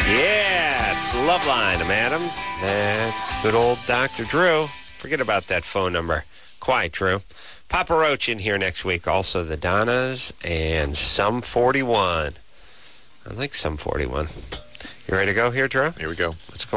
Yeah, it's Loveline, madam. That's good old Dr. Drew. Forget about that phone number. Quite true. Papa Roach in here next week. Also the Donnas and Sum 41. I like Sum 41. You ready to go here, Drew? Here we go. Let's go.